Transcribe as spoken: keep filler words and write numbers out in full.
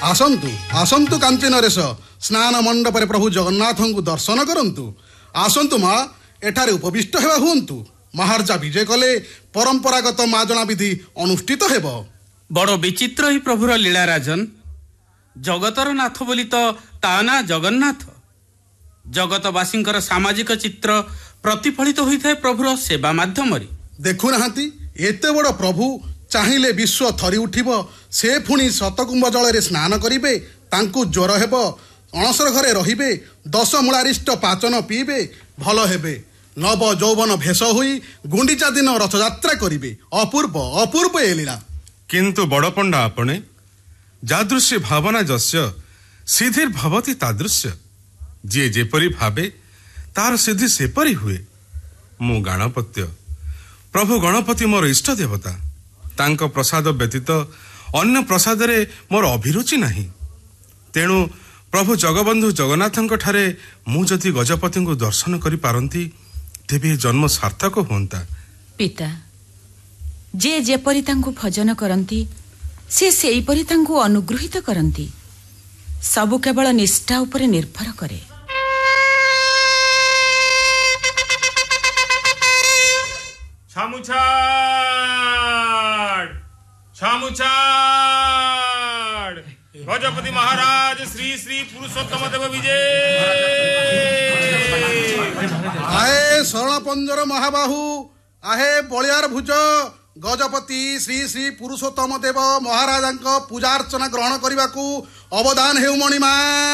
आसंतु आसंतु कांची नरेश स्नान मंडप रे प्रभु जगन्नाथ को दर्शन करंतु। आसंतु माँ एठारे उपविष्ट हेबा हुंतु। महाराजा विजय कले परंपरागत माजना विधि अनुष्ठित हेब। बड़ विचित्र ही प्रभुर लीला राजन। जगतर नाथ बोली तो ता ना जगन्नाथ। जगतवासींकर सामाजिक चित्र प्रतिफलित होइथाय प्रभुर सेवा माध्यम। देखु नाहांती एते बड़ प्रभु चाहिए विश्व थरी उठिब। से पुणी शतकुंभ जल स्नान करिबे, तांकु ज्वर हेब, अणसर घरे रहिबे, दश मूलारिष्ट पाचन पीबे, भल हेबे, नव यौवन भेष होई गुंडीचा दिन रथयात्रा करिबे। अपूर्व अपूर्व ए लीला। किंतु बड़ पंडा आपणे जादृश्य भावना जस्य सिद्धिर भवती तादृश्य। जी जेपरी भावे तार सिद्धि सेपरी हुए। मु गणपत्य प्रभु गणपति मोर इष्ट देवता। तांको प्रसाद व्यतीत अन्य प्रसाद रे मोर अभिरुचि नहीं। तेणु प्रभु जगबंधु जगन्नाथंक ठारे मु जदि गजपति को दर्शन करि पारंती तेबे जन्म सार्थक होंता। पिता जे जेपरि तांको भजन करंती से सेई परि तांको अनुग्रहित करंती। सबु केवल निष्ठा उपरे निर्भर करे। छामुछाड़ छामुछाड़ गजपति महाराज श्री श्री पुरुषोत्तम देव विजय। आहे शरण पंजर महाबाहु, आहे बलियार भुज गजपति श्री श्री पुरुषोत्तम देव महाराजा पूजा अर्चना ग्रहण करने को अवदान हेउ मणिमा।